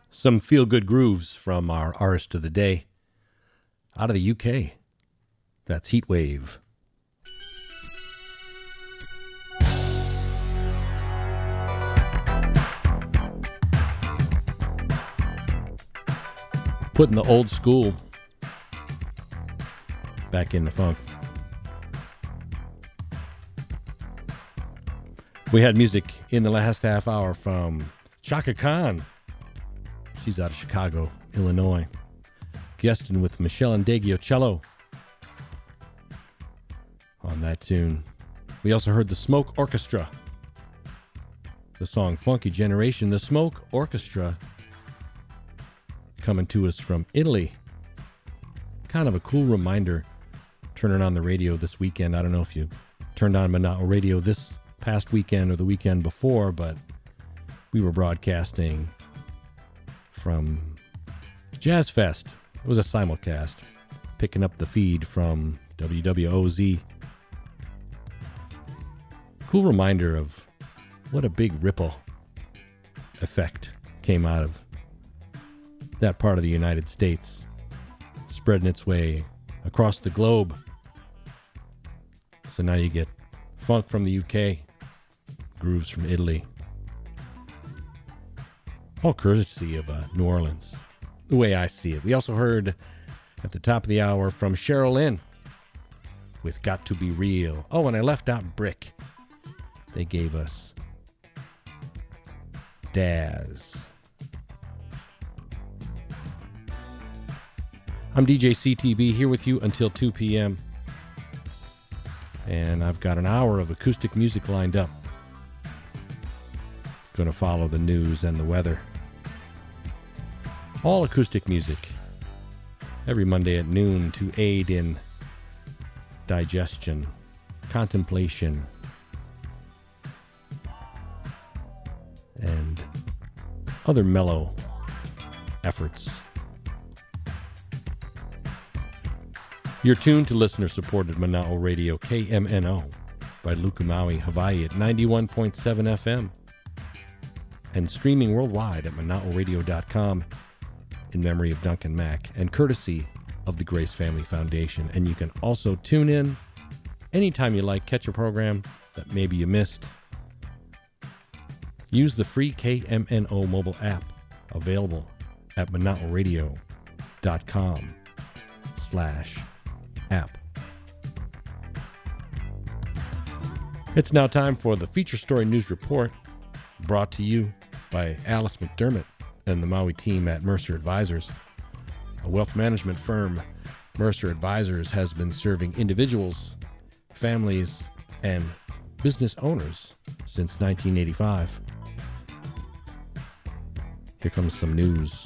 Some feel-good grooves from our artist of the day out of the UK. That's Heatwave. Putting the old school back in the funk. We had music in the last half hour from Chaka Khan. She's out of Chicago, Illinois. Guesting with Michelle Indegliocello on that tune. We also heard the Smoke Orchestra. The song Funky Generation. The Smoke Orchestra coming to us from Italy. Kind of a cool reminder turning on the radio this weekend. I don't know if you turned on Monotone Radio this past weekend or the weekend before, but we were broadcasting from Jazz Fest. It was a simulcast, picking up the feed from WWOZ. Cool reminder of what a big ripple effect came out of that part of the United States, spreading its way across the globe. So now you get funk from the UK, grooves from Italy, all courtesy of New Orleans, the way I see it. We also heard at the top of the hour from Cheryl Lynn with Got to Be Real. Oh, and I left out Brick. They gave us Daz. I'm DJ CTB here with you until 2 p.m. And I've got an hour of acoustic music lined up. Going to follow the news and the weather. All acoustic music every Monday at noon to aid in digestion, contemplation, and other mellow efforts. You're tuned to listener-supported Mana'o Radio, KMNO, by Lukumaui, Hawaii at 91.7 FM, and streaming worldwide at mana'oradio.com in memory of Duncan Mack, and courtesy of the Grace Family Foundation. And you can also tune in anytime you like, catch a program that maybe you missed. Use the free KMNO mobile app available at mana'oradio.com/app. It's now time for the Feature Story News Report, brought to you by Alice McDermott and the Maui team at Mercer Advisors. A wealth management firm, Mercer Advisors has been serving individuals, families, and business owners since 1985. Here comes some news.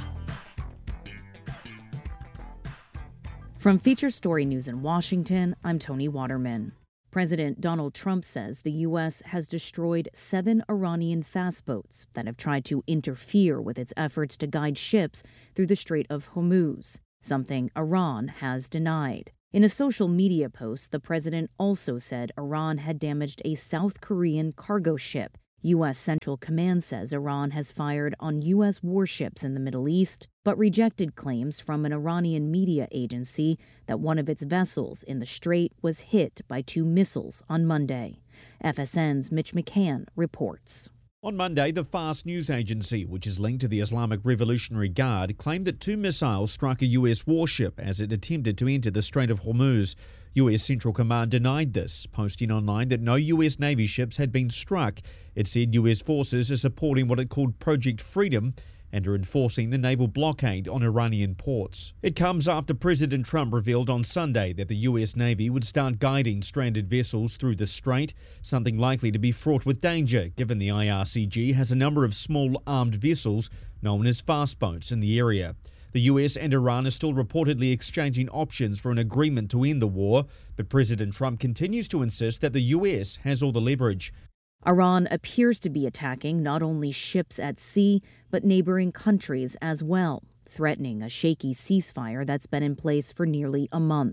From Feature Story News in Washington, I'm Tony Waterman. President Donald Trump says the U.S. has destroyed 7 Iranian fast boats that have tried to interfere with its efforts to guide ships through the Strait of Hormuz, something Iran has denied. In a social media post, the president also said Iran had damaged a South Korean cargo ship. U.S. Central Command says Iran has fired on U.S. warships in the Middle East, but rejected claims from an Iranian media agency that one of its vessels in the strait was hit by 2 missiles on Monday. FSN's Mitch McCann reports. On Monday, the Fast News Agency, which is linked to the Islamic Revolutionary Guard, claimed that 2 missiles struck a U.S. warship as it attempted to enter the Strait of Hormuz. U.S. Central Command denied this, posting online that no U.S. Navy ships had been struck. It said U.S. forces are supporting what it called Project Freedom and are enforcing the naval blockade on Iranian ports. It comes after President Trump revealed on Sunday that the U.S. Navy would start guiding stranded vessels through the strait, something likely to be fraught with danger given the IRCG has a number of small armed vessels known as fast boats in the area. The US and Iran are still reportedly exchanging options for an agreement to end the war, but President Trump continues to insist that the US has all the leverage. Iran appears to be attacking not only ships at sea, but neighboring countries as well, threatening a shaky ceasefire that's been in place for nearly a month.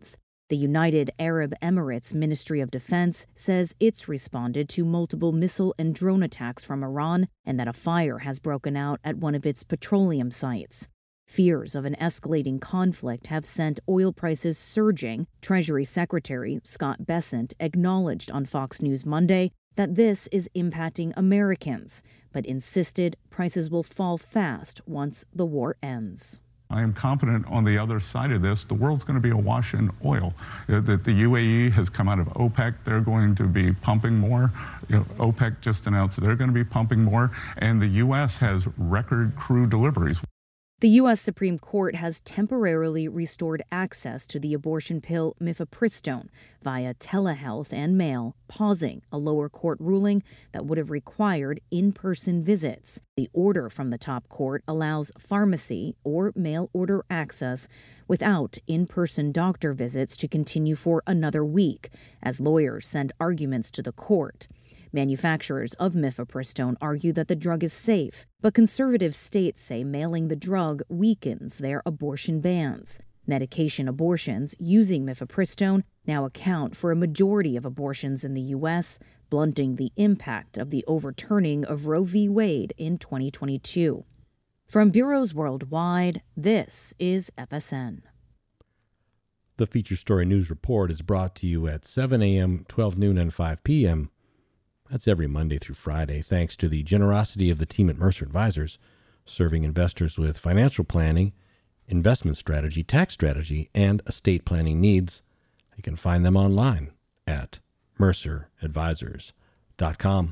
The United Arab Emirates Ministry of Defense says it's responded to multiple missile and drone attacks from Iran and that a fire has broken out at one of its petroleum sites. Fears of an escalating conflict have sent oil prices surging. Treasury Secretary Scott Bessent acknowledged on Fox News Monday that this is impacting Americans, but insisted prices will fall fast once the war ends. I am confident on the other side of this, the world's going to be awash in oil. The UAE has come out of OPEC. They're going to be pumping more. OPEC just announced they're going to be pumping more. And the U.S. has record crude deliveries. The U.S. Supreme Court has temporarily restored access to the abortion pill mifepristone via telehealth and mail, pausing a lower court ruling that would have required in-person visits. The order from the top court allows pharmacy or mail-order access without in-person doctor visits to continue for another week, as lawyers send arguments to the court. Manufacturers of mifepristone argue that the drug is safe, but conservative states say mailing the drug weakens their abortion bans. Medication abortions using mifepristone now account for a majority of abortions in the U.S., blunting the impact of the overturning of Roe v. Wade in 2022. From bureaus worldwide, this is FSN. The Feature Story News Report is brought to you at 7 a.m., 12 noon, and 5 p.m. That's every Monday through Friday, thanks to the generosity of the team at Mercer Advisors, serving investors with financial planning, investment strategy, tax strategy, and estate planning needs. You can find them online at merceradvisors.com.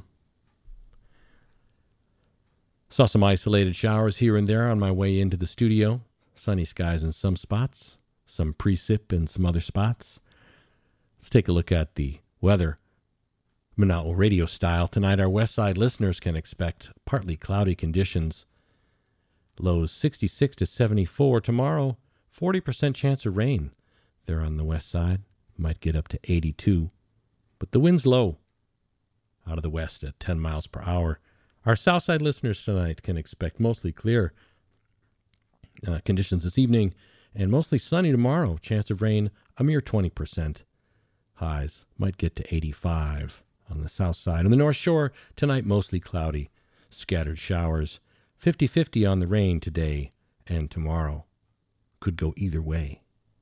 Saw some isolated showers here and there on my way into the studio. Sunny skies in some spots, some precip in some other spots. Let's take a look at the weather. Manao Radio style. Tonight, our West Side listeners can expect partly cloudy conditions. Lows 66 to 74. Tomorrow, 40% chance of rain. There on the West Side. Might get up to 82. But the wind's low. Out of the west at 10 miles per hour. Our South Side listeners tonight can expect mostly clear conditions this evening and mostly sunny tomorrow. Chance of rain, a mere 20%. Highs might get to 85. On the south side. On the North Shore, tonight mostly cloudy. Scattered showers. 50-50 on the rain today and tomorrow. Could go either way.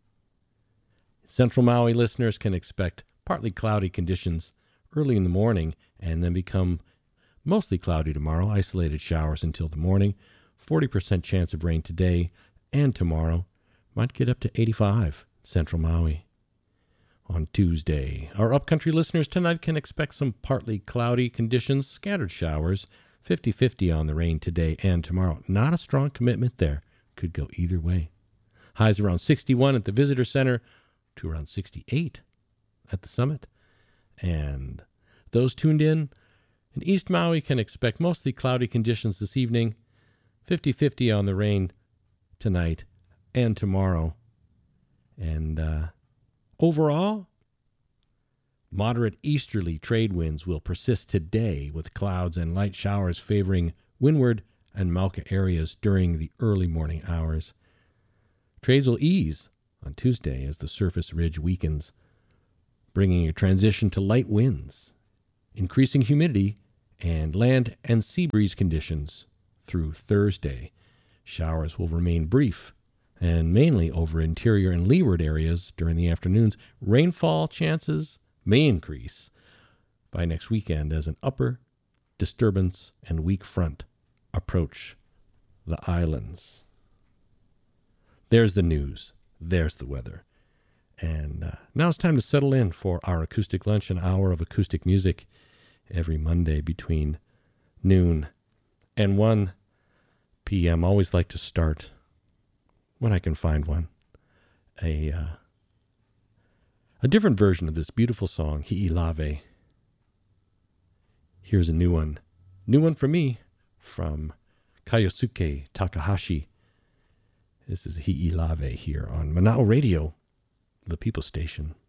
Central Maui listeners can expect partly cloudy conditions early in the morning and then become mostly cloudy tomorrow. Isolated showers until the morning. 40% chance of rain today and tomorrow. Might get up to 85. Central Maui. On Tuesday, our upcountry listeners tonight can expect some partly cloudy conditions, scattered showers, 50-50 on the rain today and tomorrow. Not a strong commitment there. Could go either way. Highs around 61 at the Visitor Center to around 68 at the Summit. And those tuned in East Maui can expect mostly cloudy conditions this evening, 50-50 on the rain tonight and tomorrow. And overall, moderate easterly trade winds will persist today with clouds and light showers favoring windward and Mauka areas during the early morning hours. Trades will ease on Tuesday as the surface ridge weakens, bringing a transition to light winds, increasing humidity, and land and sea breeze conditions through Thursday. Showers will remain brief and mainly over interior and leeward areas during the afternoons. Rainfall chances may increase by next weekend as an upper disturbance and weak front approach the islands. There's the news. There's the weather. And now it's time to settle in for our acoustic lunch, an hour of acoustic music every Monday between noon and 1 p.m. Always like to start, when I can find one, a different version of this beautiful song, Hi'ilave. Here's a new one for me, from Kayosuke Takahashi. This is Hi'ilave here on Manao Radio, the People Station.